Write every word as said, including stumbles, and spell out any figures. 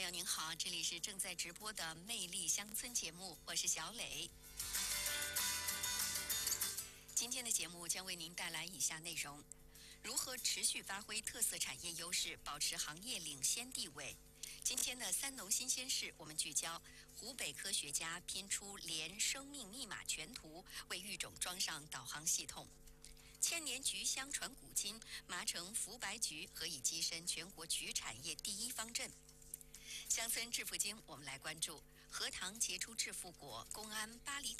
朋友您好，这里是正在直播的《魅力乡村》节目，我是小磊。今天的节目将为您带来以下内容：如何持续发挥特色产业优势，保持行业领先地位？今天的三农新鲜事，我们聚焦湖北科学家拼出连生命密码全图，为育种装上导航系统。千年菊香传古今，麻城福白菊何以跻身全国菊产业第一方阵？乡村致富经，我们来关注荷塘结出致富果，公安巴黎